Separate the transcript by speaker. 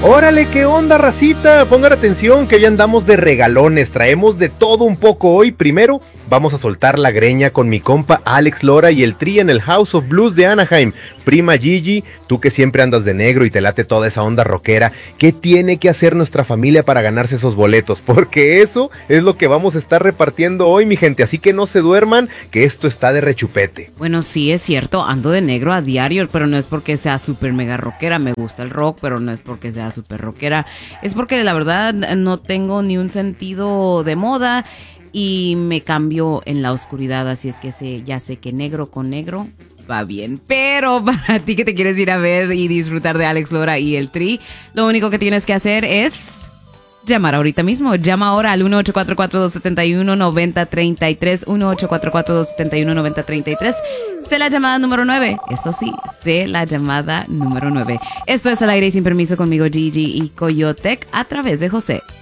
Speaker 1: Órale, ¿qué onda, racita? Pongan atención que ya andamos de regalones, traemos de todo un poco hoy. Primero, vamos a soltar la greña con mi compa Alex Lora y el Tri en el House of Blues de Anaheim. Prima Gigi, tú que siempre andas de negro y te late toda esa onda rockera, ¿qué tiene que hacer nuestra familia para ganarse esos boletos? Porque eso es lo que vamos a estar repartiendo hoy, mi gente, así que no se duerman, que esto está de rechupete.
Speaker 2: Bueno, sí, es cierto, ando de negro a diario, pero no es porque sea súper mega rockera. Me gusta el rock, pero no es porque sea súper rockera. Es porque la verdad no tengo ni un sentido de moda y me cambio en la oscuridad, así es que ya sé que negro con negro va bien. Pero para ti que te quieres ir a ver y disfrutar de Alex Lora y el Tri, lo único que tienes que hacer es llamar ahorita mismo. Llama ahora al 1844-271-9033. 1844-271-9033. Sé la llamada número 9. Eso sí, sé la llamada número 9. Esto es Al Aire y Sin Permiso conmigo, Gigi y Coyotec, a través de José.